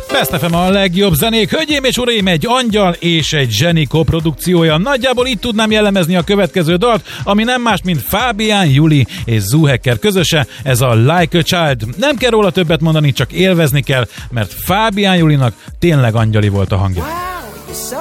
Best FM a legjobb zenék, hölgyeim és uraim, egy angyal és egy zseni koprodukciója. Nagyjából itt tudnám jellemezni a következő dalt, ami nem más, mint Fábián Juli és Zuhecker közöse, ez a Like a Child. Nem kell róla többet mondani, csak élvezni kell, mert Fábián Julinak tényleg angyali volt a hangja.